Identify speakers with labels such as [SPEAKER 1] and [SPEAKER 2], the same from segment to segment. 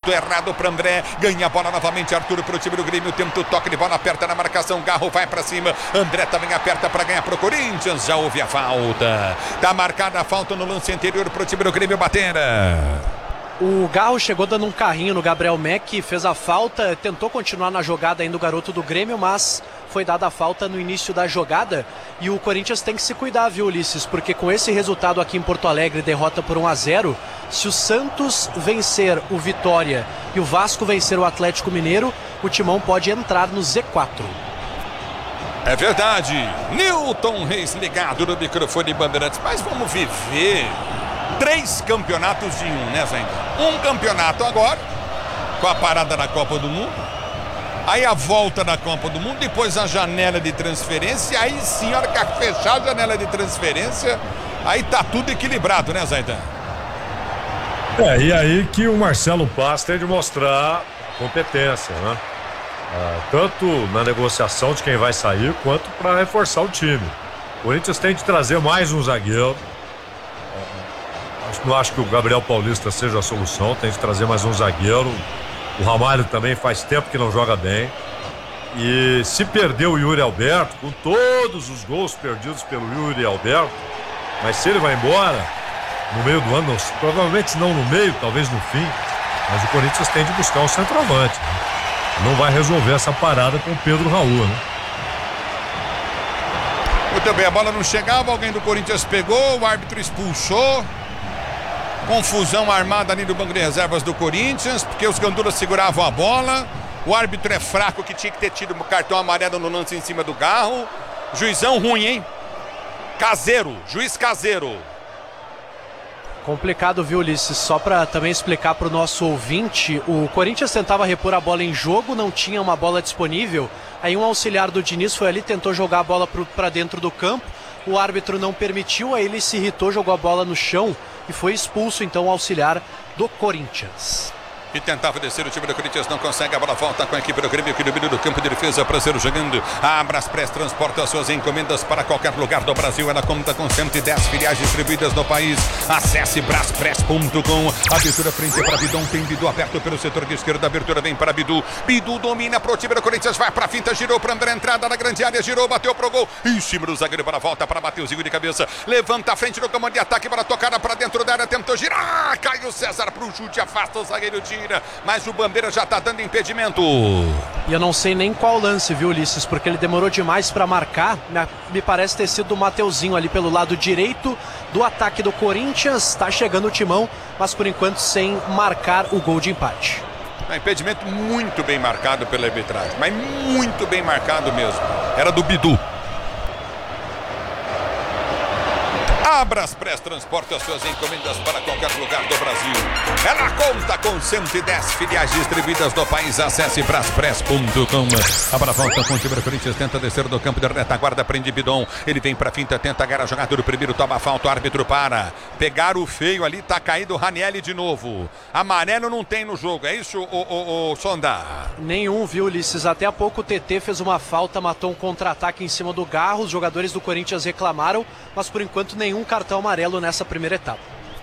[SPEAKER 1] Soltou errado para André. Ganha a bola novamente. Arthur pro time do Grêmio. Tenta o toque de bola. Aperta na marcação. Garro vai para cima. André também aperta para ganhar pro Corinthians. Já houve a falta. Tá marcada a falta no lance anterior pro time do Grêmio bater.
[SPEAKER 2] O Garro chegou dando um carrinho no Gabriel Mack, fez a falta, tentou continuar na jogada ainda o garoto do Grêmio, mas foi dada a falta no início da jogada. E o Corinthians tem que se cuidar, viu, Ulisses? Porque com esse resultado aqui em Porto Alegre, derrota por 1-0, se o Santos vencer o Vitória e o Vasco vencer o Atlético Mineiro, o Timão pode entrar no Z4.
[SPEAKER 1] É verdade. Newton Reis ligado no microfone Bandeirantes. Mas vamos viver 3 campeonatos de um, né, Zé? Um campeonato agora, com a parada na Copa do Mundo. Aí a volta na Copa do Mundo, depois a janela de transferência. Aí sim, a hora que fechar a janela de transferência, aí tá tudo equilibrado, né, Zaidan?
[SPEAKER 3] E aí que o Marcelo Paz tem de mostrar competência, né? Tanto na negociação de quem vai sair, quanto para reforçar o time. O Corinthians tem de trazer mais um zagueiro. Não acho que o Gabriel Paulista seja a solução, tem de trazer mais um zagueiro. O Ramalho também faz tempo que não joga bem. E se perder o Yuri Alberto, com todos os gols perdidos pelo Yuri Alberto, mas se ele vai embora no meio do ano, provavelmente não no meio, talvez no fim, mas o Corinthians tem de buscar um centroavante, né? Não vai resolver essa parada com o Pedro Raul, né?
[SPEAKER 1] Muito bem, a bola não chegava, alguém do Corinthians pegou, o árbitro expulsou. Confusão armada ali no banco de reservas do Corinthians, porque os gandulas seguravam a bola. O árbitro é fraco, que tinha que ter tido um cartão amarelo no lance em cima do Garro. Juizão ruim, hein? Caseiro, juiz caseiro.
[SPEAKER 2] Complicado, viu, Ulisses? Só para também explicar para o nosso ouvinte, o Corinthians tentava repor a bola em jogo, não tinha uma bola disponível. Aí um auxiliar do Diniz foi ali, tentou jogar a bola para dentro do campo. O árbitro não permitiu, aí ele se irritou, jogou a bola no chão e foi expulso então o auxiliar do Corinthians.
[SPEAKER 1] E tentava descer o time do Corinthians, não consegue, a bola volta com a equipe do Grêmio que domina do campo de defesa, Prazer jogando. A Abraspress transporta suas encomendas para qualquer lugar do Brasil, ela conta com 110 filiais distribuídas no país. Acesse braspress.com. Abertura frente para Bidon, tem Bidu aberto pelo setor de esquerda, abertura vem para Bidu. Bidu domina pro time do Corinthians, vai pra finta, girou para André, entrada na grande área, girou, bateu pro gol, em cima do zagueiro para a volta para Mateuzinho de cabeça, levanta a frente no comando de ataque para tocada para dentro da área, tentou girar, Caio César pro chute, afasta o zagueiro, tira, mas o Bandeira já tá dando impedimento.
[SPEAKER 2] E eu não sei nem qual lance, viu, Ulisses, porque ele demorou demais para marcar. Me parece ter sido o Mateuzinho ali pelo lado direito do ataque do Corinthians. Tá chegando o Timão, mas por enquanto sem marcar o gol de empate.
[SPEAKER 1] Impedimento muito bem marcado pela arbitragem, mas muito bem marcado mesmo. Era do Bidu. Abraspress transporta as suas encomendas para qualquer lugar do Brasil. Ela conta com 110 filiais distribuídas no país. Acesse braspress.com. A bola volta com o time do Corinthians, tenta descer do campo de retaguarda, prende Bidon. Ele vem pra finta, tenta agarrar a jogada do primeiro, toma a falta, o árbitro para. Pegar o feio ali, tá caído o Ranieri de novo. Amarelo não tem no jogo, é isso, o Sonda?
[SPEAKER 2] Nenhum, viu, Ulisses? Até há pouco o TT fez uma falta, matou um contra-ataque em cima do Garro. Os jogadores do Corinthians reclamaram, mas por enquanto nenhum cartão amarelo nessa primeira etapa.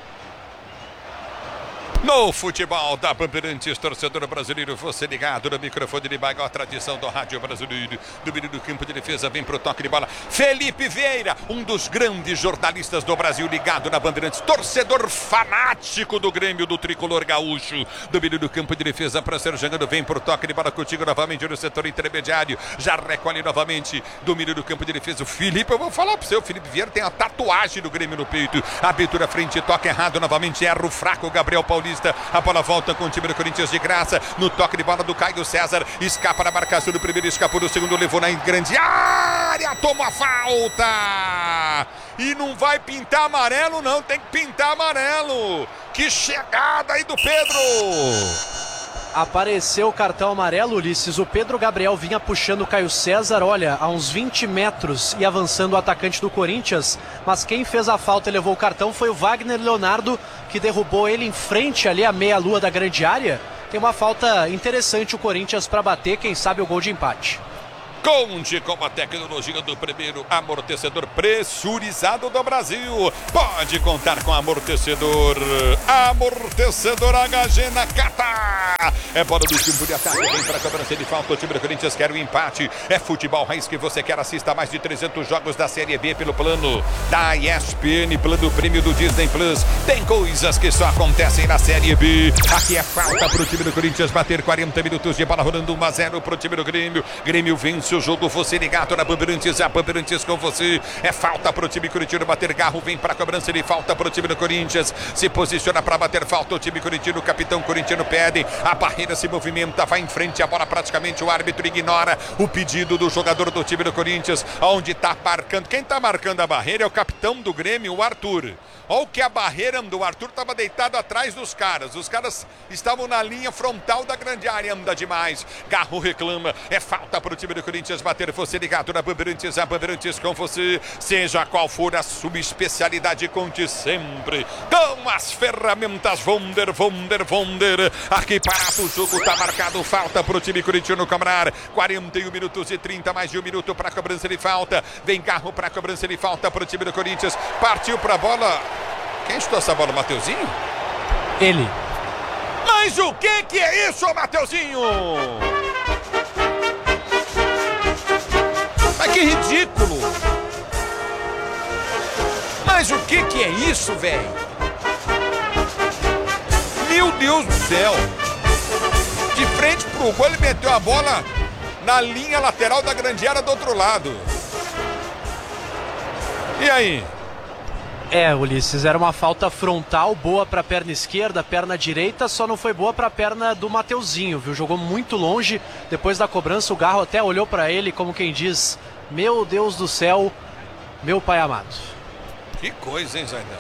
[SPEAKER 1] No futebol da Bandeirantes, torcedor brasileiro, você ligado no microfone de Baigó, a tradição do rádio brasileiro, do meio do campo de defesa, vem pro toque de bola. Felipe Vieira, um dos grandes jornalistas do Brasil, ligado na Bandeirantes, torcedor fanático do Grêmio, do tricolor gaúcho, do meio do campo de defesa, para ser jogando, vem pro toque de bola contigo novamente no setor intermediário, já recolhe novamente do meio do campo de defesa. O Felipe, eu vou falar pro você, o Felipe Vieira tem a tatuagem do Grêmio no peito, abertura frente, toque errado novamente, erra o fraco Gabriel Paulista. A bola volta com o time do Corinthians de graça. No toque de bola do Caio César. Escapa na marcação do primeiro, escapou do segundo, levou na grande área. Toma a falta. E não vai pintar amarelo, não. Tem que pintar amarelo. Que chegada aí do Pedro.
[SPEAKER 2] Apareceu o cartão amarelo, Ulisses. O Pedro Gabriel vinha puxando o Caio César, olha, a uns 20 metros e avançando o atacante do Corinthians. Mas quem fez a falta e levou o cartão foi o Wagner Leonardo, que derrubou ele em frente ali à meia-lua da grande área. Tem uma falta interessante o Corinthians para bater, quem sabe o gol de empate.
[SPEAKER 1] Conte com a tecnologia do primeiro amortecedor pressurizado do Brasil. Pode contar com amortecedor HG Nakata. toca. É bola do campo de ataque. Vem para a cobrança de falta. O time do Corinthians quer o empate. É futebol raiz que você quer. Assista mais de 300 jogos da Série B pelo plano da ESPN, plano prêmio do Disney Plus. Tem coisas que só acontecem na Série B. Aqui é falta para o time do Corinthians bater 40 minutos de bola rolando 1-0 para o time do Grêmio. Grêmio vence o jogo. Você ligado na Bandeirantes. A Bandeirantes com você. É falta para o time corintiano bater. Garro vem para a cobrança de falta para o time do Corinthians. Se posiciona para bater falta. O time corintiano, o capitão corintiano pede. A barreira se movimenta, vai em frente. A bola praticamente o árbitro ignora o pedido do jogador do time do Corinthians. Onde está marcando? Quem está marcando a barreira é o capitão do Grêmio, o Arthur. Olha o que a barreira do Arthur estava deitado atrás dos caras. Os caras estavam na linha frontal da grande área. Anda demais. Garro reclama. É falta para o time do Corinthians bater. Você ligado na Bandeirantes. A Bandeirantes com você. Seja qual for a sua especialidade, conte sempre com as ferramentas Wonder. Aqui parado o jogo. Está marcado. Falta para o time corintiano cobrar. 41 minutos e 30. Mais de um minuto para a cobrança de falta. Vem Garro para a cobrança de falta para o time do Corinthians. Partiu para a bola. Quem chutou essa bola, Mateuzinho?
[SPEAKER 2] Ele.
[SPEAKER 1] Mas o que é isso, Mateuzinho? Mas que ridículo! Mas o que é isso, velho? Meu Deus do céu! De frente pro gol, ele meteu a bola na linha lateral da grande área do outro lado. E aí?
[SPEAKER 2] Ulisses, era uma falta frontal, boa para a perna esquerda, perna direita, só não foi boa para a perna do Mateuzinho, viu? Jogou muito longe, depois da cobrança o Garro até olhou para ele como quem diz, meu Deus do céu, meu pai amado.
[SPEAKER 1] Que coisa, hein, Zaidão?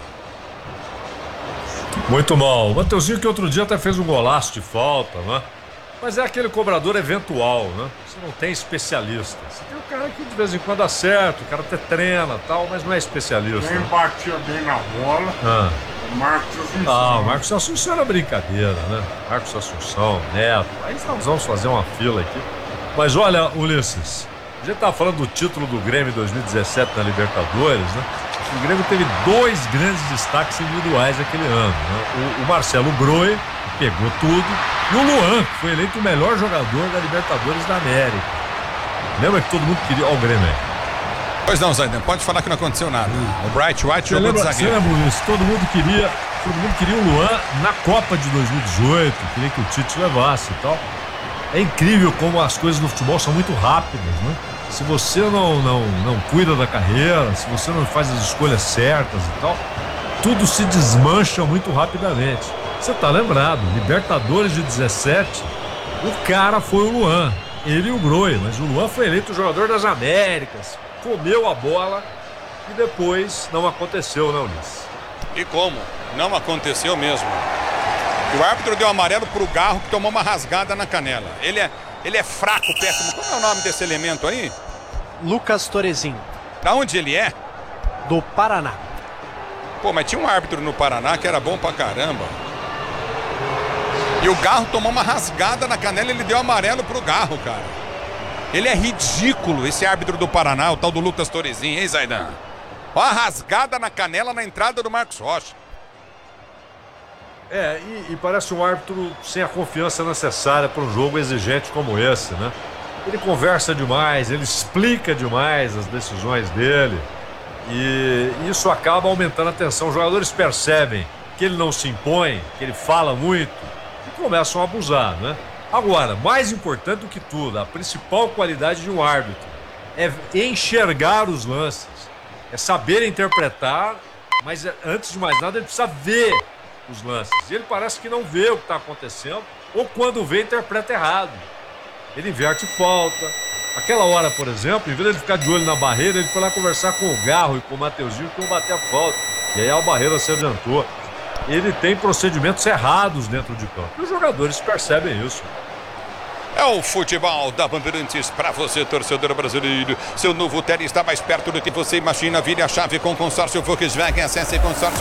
[SPEAKER 3] Muito mal. O Mateuzinho que outro dia até fez um golaço de falta, né? Mas é aquele cobrador eventual, né? Você não tem especialista. Você tem um cara que de vez em quando acerta, o cara até treina e tal, mas não é especialista.
[SPEAKER 4] Quem batia bem na bola, o Marcos Assunção.
[SPEAKER 3] Ah, o Marcos Assunção era brincadeira, né? Marcos Assunção, Neto. Aí nós vamos fazer uma fila aqui. Mas olha, Ulisses, a gente tá falando do título do Grêmio 2017 na Libertadores, né? O Grêmio teve 2 grandes destaques individuais aquele ano, né? O Marcelo Groi, que pegou tudo, e o Luan, que foi eleito o melhor jogador da Libertadores da América. Lembra que todo mundo queria... Olha o Grêmio aí.
[SPEAKER 1] Pois não, Zaidão, pode falar que não aconteceu nada. O Bright White jogou de zagueiro.
[SPEAKER 3] Você lembra isso? Todo mundo queria o Luan na Copa de 2018, queria que o Tite levasse e tal. É incrível como as coisas no futebol são muito rápidas, né? Se você não cuida da carreira, se você não faz as escolhas certas e tal, tudo se desmancha muito rapidamente. Você tá lembrado, Libertadores de 17, o cara foi o Luan, ele e o Groi, mas o Luan foi eleito o jogador das Américas, comeu a bola e depois não aconteceu, né, Ulisses?
[SPEAKER 1] E como? Não aconteceu mesmo. E o árbitro deu amarelo pro Garro, que tomou uma rasgada na canela. Ele é fraco, péssimo. Qual é o nome desse elemento aí?
[SPEAKER 2] Lucas Torezin.
[SPEAKER 1] Da onde ele é?
[SPEAKER 2] Do Paraná.
[SPEAKER 1] Pô, mas tinha um árbitro no Paraná que era bom pra caramba. E o Garro tomou uma rasgada na canela e ele deu amarelo pro Garro, cara. Ele é ridículo, esse árbitro do Paraná, o tal do Lucas Torezin, hein, Zaidan? Ó a rasgada na canela na entrada do Marcos Rocha.
[SPEAKER 3] E parece um árbitro sem a confiança necessária para um jogo exigente como esse, né? Ele conversa demais, ele explica demais as decisões dele e isso acaba aumentando a tensão. Os jogadores percebem que ele não se impõe, que ele fala muito e começam a abusar, né? Agora, mais importante do que tudo, a principal qualidade de um árbitro é enxergar os lances, é saber interpretar, mas antes de mais nada ele precisa ver os lances. E ele parece que não vê o que está acontecendo, ou quando vê, interpreta errado. Ele inverte falta. Aquela hora, por exemplo, em vez de ele ficar de olho na barreira, ele foi lá conversar com o Garro e com o Mateuzinho que iam bater a falta. E aí a barreira se adiantou. Ele tem procedimentos errados dentro de campo. E os jogadores percebem isso.
[SPEAKER 1] É o futebol da Bandeirantes para você, torcedor brasileiro. Seu novo Tele está mais perto do que você imagina. Vire a chave com consórcio Volkswagen. Acesse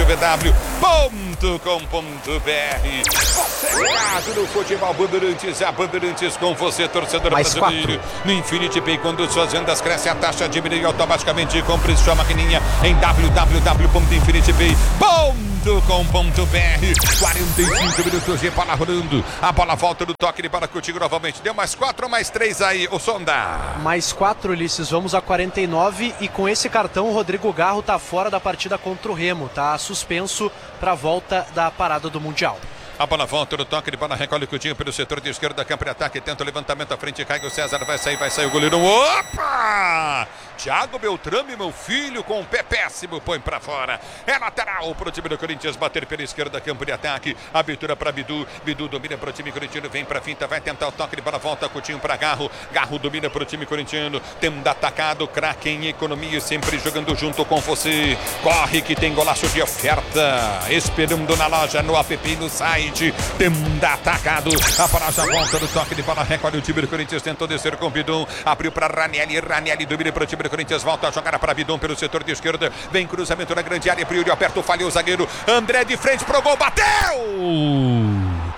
[SPEAKER 1] consórciovw.com.br. Você ligado no futebol Bandeirantes. A Bandeirantes com você, torcedor
[SPEAKER 2] mais
[SPEAKER 1] brasileiro.
[SPEAKER 2] 4.
[SPEAKER 1] No Infinity Pay, quando suas vendas crescem, a taxa diminui automaticamente. Compre sua maquininha em www.infinitypay.com.br. 45 minutos de bola rolando. A bola volta do toque de bola contigo novamente. Deu mais 4 ou mais 3 aí, o Sonda?
[SPEAKER 2] Mais 4, Ulisses. Vamos a 49. E com esse cartão, o Rodrigo Garro tá fora da partida contra o Remo. Tá suspenso para a volta da parada do Mundial.
[SPEAKER 1] A bola volta no toque de bola, recolhe o Coutinho pelo setor de esquerda, campo de ataque, tenta o levantamento à frente, cai o César, vai sair o goleiro. Opa! Thiago Beltrame, meu filho, com o pé péssimo, põe pra fora. É lateral pro time do Corinthians, bater pela esquerda, campo de ataque, abertura pra Bidu, Bidu domina pro time corintiano, vem pra finta, vai tentar o toque de bola, volta Coutinho pra Garro, Garro domina pro time corintiano, tendo atacado, craque em economia, sempre jogando junto com você. Corre que tem golaço de oferta, esperando na loja, no app, no site. Tendo atacado, a bola já volta no toque de bola, recolhe o time do Corinthians, tentou descer com o Bidon, abriu para Ranieri, Ranieri domina para o time do Corinthians, volta a jogar para Bidon pelo setor de esquerda, vem cruzamento na grande área, Priori aperta, falhou o zagueiro, André de frente pro gol, bateu!